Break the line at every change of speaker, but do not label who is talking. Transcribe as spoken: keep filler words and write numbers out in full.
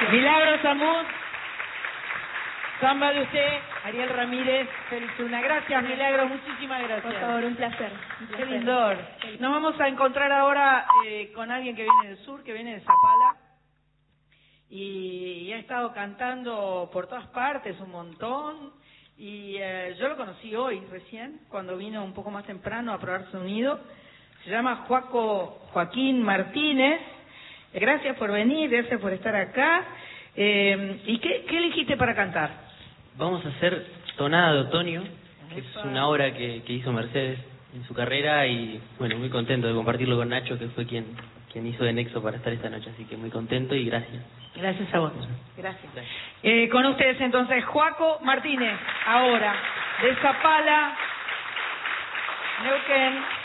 Milagros Amud, samba de usted, Ariel Ramírez, Felizuna. Gracias, Milagros, muchísimas gracias.
Por favor, un placer. Un placer.
Qué lindor. Nos vamos a encontrar ahora eh, con alguien que viene del sur, que viene de Zapala. Y, y ha estado cantando por todas partes un montón. Y eh, yo lo conocí hoy, recién, cuando vino un poco más temprano a probar sonido. Se llama Joaco, Joaquín Martínez. Eh, gracias por venir, gracias por estar acá. Eh, ¿Y qué, qué elegiste para cantar?
Vamos a hacer Tonada de Otoño, que es una obra que, que hizo Mercedes en su carrera y, bueno, muy contento de compartirlo con Nacho, que fue quien, quien hizo de nexo para estar esta noche, así que muy contento y gracias.
Gracias a vos. Gracias. Eh, con ustedes entonces, Joaco Martínez, ahora, de Zapala, Neuquén.